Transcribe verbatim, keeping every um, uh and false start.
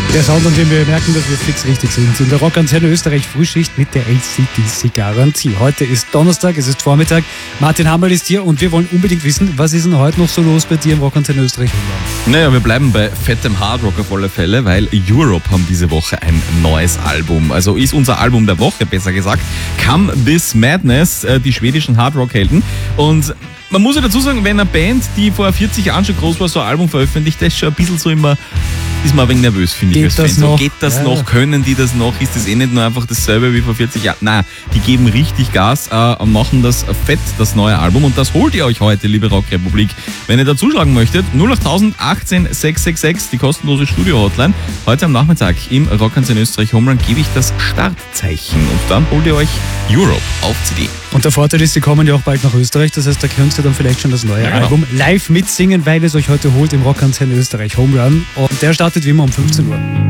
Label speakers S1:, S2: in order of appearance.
S1: Der Sound, an dem wir merken, dass wir fix richtig sind. In der Rockantenne Österreich Frühschicht mit der A C D C-Garantie. Heute ist Donnerstag, es ist Vormittag. Martin Hammerl ist hier und wir wollen unbedingt wissen, was ist denn heute noch so los bei dir im Rockantenne Österreich?
S2: Naja, wir bleiben bei fettem Hardrock auf alle Fälle, weil Europe haben diese Woche ein neues Album. Also ist unser Album der Woche, besser gesagt. Come This Madness, die schwedischen Hardrock-Helden. Und man muss ja dazu sagen, wenn eine Band, die vor vierzig Jahren schon groß war, so ein Album veröffentlicht, das ist schon ein bisschen so immer, ist man ein wenig nervös, finde ich.
S1: Geht das
S2: so,
S1: noch?
S2: geht das
S1: Ja.
S2: noch? Können die das noch? Ist das eh nicht nur einfach dasselbe wie vor vierzig Jahren? Nein, die geben richtig Gas äh, und machen das fett, das neue Album. Und das holt ihr euch heute, liebe Rockrepublik. Wenn ihr da zuschlagen möchtet, null acht null null achtzehn sechs sechs sechs, die kostenlose Studio-Hotline. Heute am Nachmittag im Rockantenne Österreich Homerun gebe ich das Startzeichen. Und dann holt ihr euch Europe auf C D.
S1: Und der Vorteil ist, sie kommen ja auch bald nach Österreich. Das heißt, da könnt ihr dann vielleicht schon das neue
S2: Ja, genau.
S1: Album live mitsingen, weil es euch heute holt im Rockantenne Österreich Homerun. Und der startet wie immer um fünfzehn Uhr.